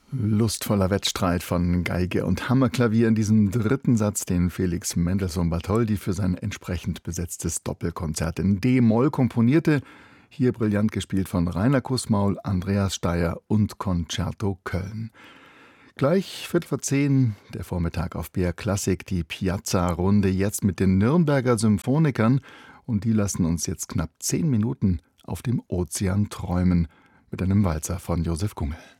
Lustvoller Wettstreit von Geige und Hammerklavier in diesem dritten Satz, den Felix Mendelssohn-Bartholdy für sein entsprechend besetztes Doppelkonzert in D-Moll komponierte. Hier brillant gespielt von Rainer Kussmaul, Andreas Steier und Concerto Köln. Gleich 9:45, der Vormittag auf BR Klassik, die Piazza-Runde jetzt mit den Nürnberger Symphonikern. Und die lassen uns jetzt knapp 10 Minuten auf dem Ozean träumen mit einem Walzer von Josef Gungel.